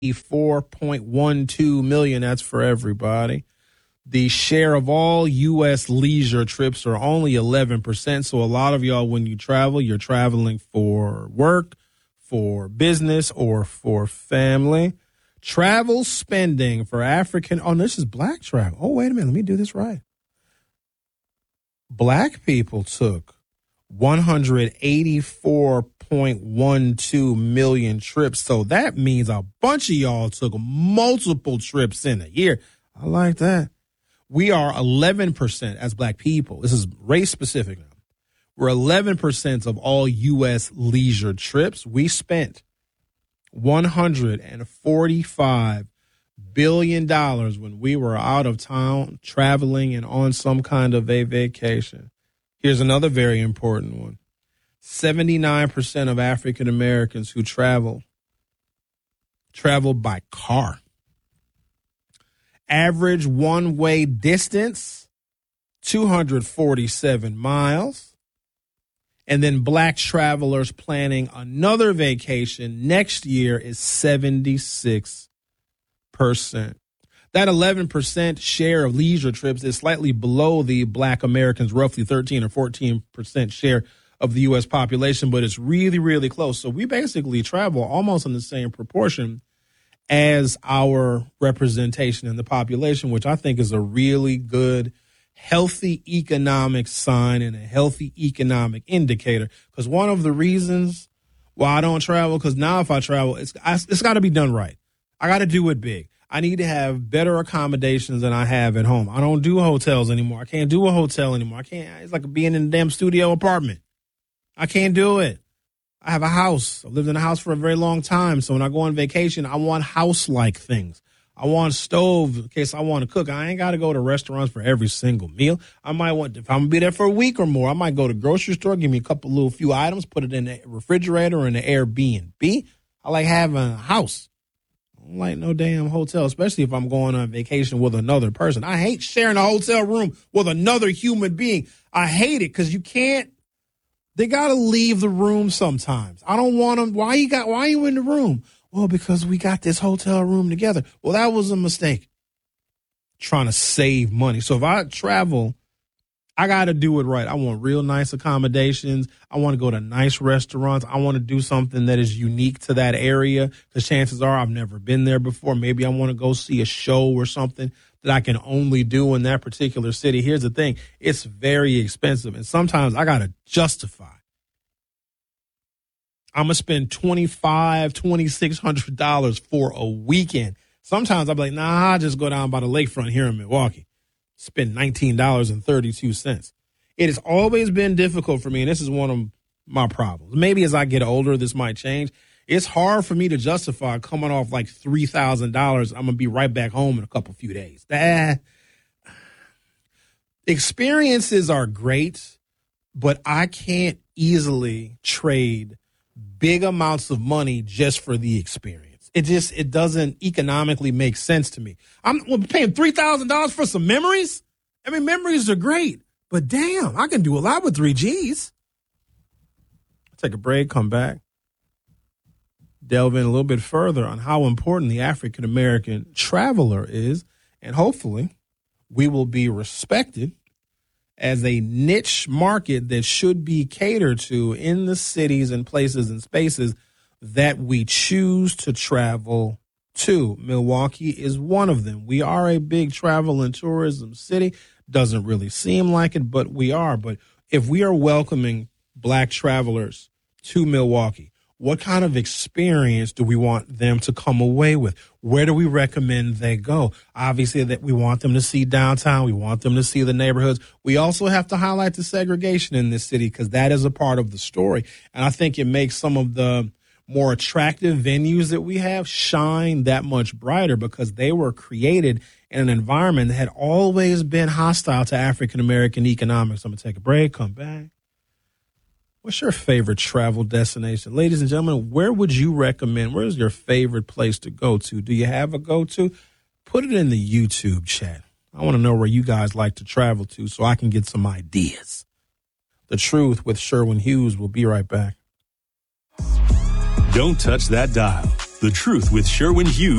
4.12 million. That's for everybody. The share of all U.S. leisure trips are only 11%. So a lot of y'all, when you travel, you're traveling for work, for business, or for family. Travel spending for this is black travel. Oh, wait a minute. Let me do this right. Black people took 184.12 million trips. So that means a bunch of y'all took multiple trips in a year. I like that. We are 11% as black people. This is race specific now. We're 11% of all U.S. leisure trips. We spent $145 billion when we were out of town traveling and on some kind of a vacation. Here's another very important one. 79% of African Americans who travel by car. Average one-way distance, 247 miles. And then black travelers planning another vacation next year is 76%. That 11% share of leisure trips is slightly below the black Americans' roughly 13 or 14% share of the U.S. population, but it's really, really close. So we basically travel almost in the same proportion as our representation in the population, which I think is a really good, healthy economic sign and a healthy economic indicator. Because one of the reasons why I don't travel, because now if I travel, it's got to be done right. I got to do it big. I need to have better accommodations than I have at home. I don't do hotels anymore. I can't do a hotel anymore. I can't. It's like being in a damn studio apartment. I can't do it. I have a house. I've lived in a house for a very long time. So when I go on vacation, I want house-like things. I want a stove in case I want to cook. I ain't got to go to restaurants for every single meal. I might want, if I'm going to be there for a week or more, I might go to the grocery store, give me a few items, put it in the refrigerator or in the Airbnb. I like having a house. I don't like no damn hotel, especially if I'm going on vacation with another person. I hate sharing a hotel room with another human being. I hate it because you can't. They got to leave the room sometimes. I don't want them. Why you in the room? Well, because we got this hotel room together. Well, that was a mistake. Trying to save money. So if I travel, I got to do it right. I want real nice accommodations. I want to go to nice restaurants. I want to do something that is unique to that area because chances are I've never been there before. Maybe I want to go see a show or something that I can only do in that particular city. Here's the thing. It's very expensive. And sometimes I got to justify. I'm going to spend $2,500, $2,600 for a weekend. Sometimes I'm like, nah, I'll just go down by the lakefront here in Milwaukee. Spend $19.32. It has always been difficult for me, and this is one of my problems. Maybe as I get older, this might change. It's hard for me to justify coming off like $3,000. I'm going to be right back home in a few days. Experiences are great, but I can't easily trade big amounts of money just for the experience. It doesn't economically make sense to me. I'm paying $3,000 for some memories. I mean, memories are great, but damn, I can do a lot with 3 G's. Take a break, come back, delve in a little bit further on how important the African American traveler is, and hopefully we will be respected as a niche market that should be catered to in the cities and places and spaces that we choose to travel to. Milwaukee is one of them. We are a big travel and tourism city. Doesn't really seem like it, but we are. But if we are welcoming black travelers to Milwaukee, what kind of experience do we want them to come away with? Where do we recommend they go? Obviously, that we want them to see downtown. We want them to see the neighborhoods. We also have to highlight the segregation in this city because that is a part of the story. And I think it makes some of the more attractive venues that we have shine that much brighter because they were created in an environment that had always been hostile to African-American economics. I'm going to take a break, come back. What's your favorite travel destination? Ladies and gentlemen, where would you recommend? Where's your favorite place to go to? Do you have a go-to? Put it in the YouTube chat. I want to know where you guys like to travel to so I can get some ideas. The Truth with Sherwin Hughes. We'll be right back. Don't touch that dial. The Truth with Sherwin Hughes.